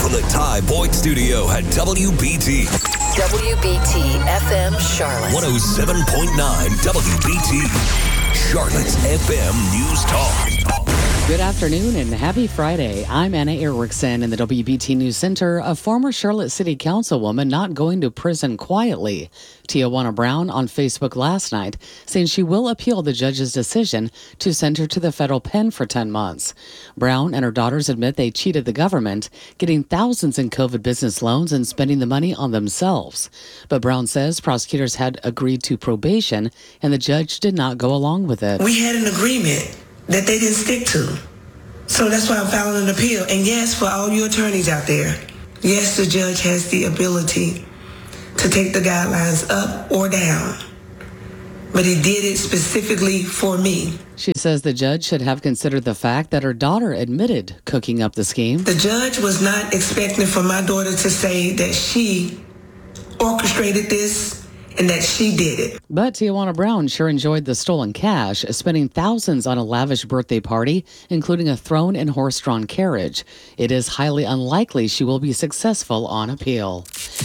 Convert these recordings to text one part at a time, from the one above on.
from the Ty Boyd Studio at WBT. WBT FM Charlotte. 107.9 WBT. Charlotte's FM News Talk. Good afternoon and happy Friday. I'm Anna Erickson in the WBT News Center. A former Charlotte City Councilwoman not going to prison quietly. Tijuana Brown on Facebook last night saying she will appeal the judge's decision to send her to the federal pen for 10 months. Brown and her daughters admit they cheated the government, getting thousands in COVID business loans and spending the money on themselves. But Brown says prosecutors had agreed to probation and the judge did not go along with it. We had an agreement that they didn't stick to. So that's why I'm filing an appeal. And yes, for all you attorneys out there, yes, the judge has the ability to take the guidelines up or down. But he did it specifically for me. She says the judge should have considered the fact that her daughter admitted cooking up the scheme. The judge was not expecting for my daughter to say that she orchestrated this and that she did it. But Tijuana Brown sure enjoyed the stolen cash, spending thousands on a lavish birthday party, including a throne and horse-drawn carriage. It is highly unlikely she will be successful on appeal.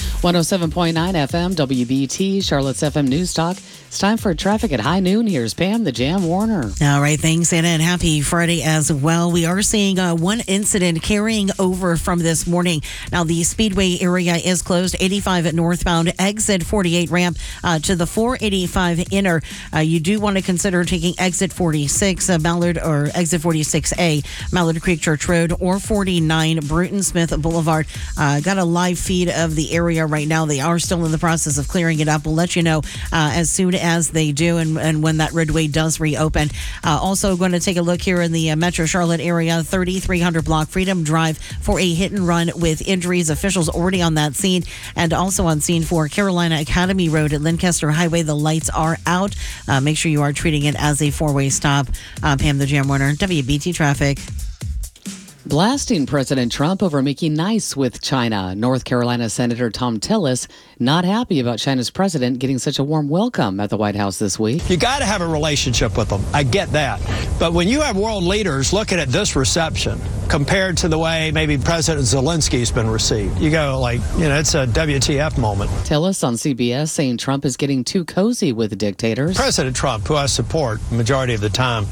107.9 FM, WBT, Charlotte's FM News Talk. It's time for traffic at high noon. Here's Pam, the Jam Warner. All right, thanks, Anna, and happy Friday as well. We are seeing one incident carrying over from this morning. Now, the Speedway area is closed, 85 at northbound, exit 48 ramp to the 485 inner. You do want to consider taking exit 46, Mallard, or exit 46A, Mallard Creek Church Road, or 49 Bruton Smith Boulevard. Got a live feed of the area right now. They are still in the process of clearing it up. We'll let you know as soon as they do and when that roadway does reopen. Also going to take a look here in the Metro Charlotte area, 3300 block Freedom Drive for a hit and run with injuries. Officials already on that scene and also on scene for Carolina Academy Road at Lancaster Highway. The lights are out. Make sure you are treating it as a four-way stop. Pam, the Jam Warner, WBT Traffic. Blasting President Trump over making nice with China. North Carolina Senator Thom Tillis not happy about China's president getting such a warm welcome at the White House this week. You got to have a relationship with them. I get that. But when you have world leaders looking at this reception compared to the way maybe President Zelensky's been received, you go it's a WTF moment. Tillis on CBS saying Trump is getting too cozy with dictators. President Trump, who I support the majority of the time,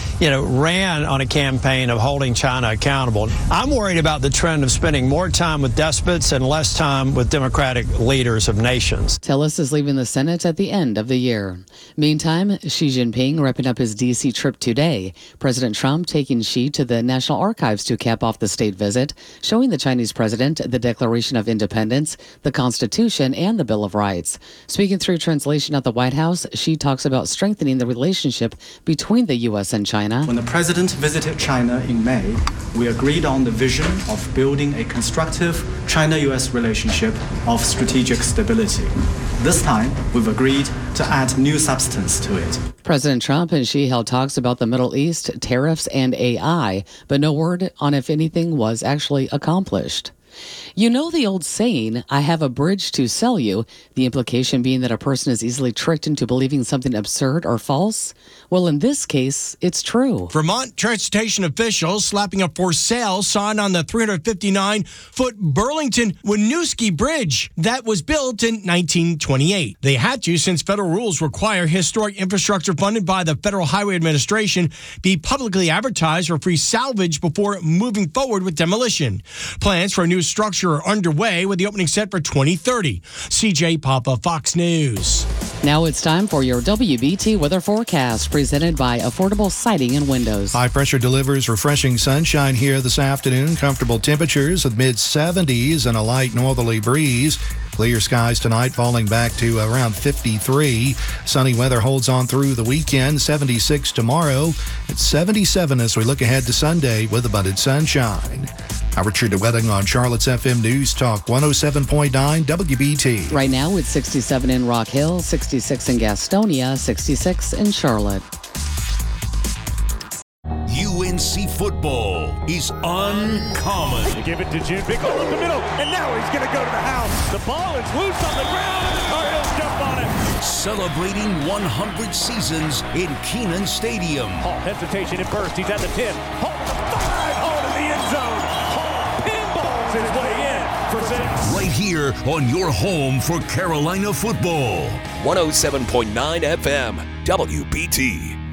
ran on a campaign of holding China accountable. I'm worried about the trend of spending more time with despots and less time with democratic leaders of nations. Tillis is leaving the Senate at the end of the year. Meantime, Xi Jinping wrapping up his D.C. trip today. President Trump taking Xi to the National Archives to cap off the state visit, showing the Chinese president the Declaration of Independence, the Constitution, and the Bill of Rights. Speaking through translation at the White House, Xi talks about strengthening the relationship between the U.S. and China. When the president visited China in May, we agreed on the vision of building a constructive China-U.S. relationship of strategic stability. This time, we've agreed to add new substance to it. President Trump and Xi held talks about the Middle East, tariffs, and AI, but no word on if anything was actually accomplished. You know the old saying, I have a bridge to sell you, the implication being that a person is easily tricked into believing something absurd or false? Well, in this case, it's true. Vermont transportation officials slapping a for sale sign on the 359-foot Burlington-Winooski Bridge that was built in 1928. They had to since federal rules require historic infrastructure funded by the Federal Highway Administration be publicly advertised for free salvage before moving forward with demolition. Plans for a new structure are underway with the opening set for 2030. CJ Papa, Fox News. Now it's time for your WBT weather forecast presented by Affordable Siding and Windows. High pressure delivers refreshing sunshine here this afternoon. Comfortable temperatures with mid-70s and a light northerly breeze. Clear skies tonight, falling back to around 53. Sunny weather holds on through the weekend. 76 tomorrow. It's 77 as we look ahead to Sunday with abundant sunshine. I'm Richard DeWetting on Charlotte's FM News Talk 107.9 WBT. Right now it's 67 in Rock Hill, 66 in Gastonia, 66 in Charlotte. UNC football is uncommon. They give it to June. Big hole up the middle, and now he's going to go to the house. The ball is loose on the ground, and the Tar Heels jump on it. Celebrating 100 seasons in Kenan Stadium. Hall hesitation at first. He's at the 10. Hall to the 5. Hall to the end zone. Hall pinballs his way in. Right here on your home for Carolina football. 107.9 FM, WBT.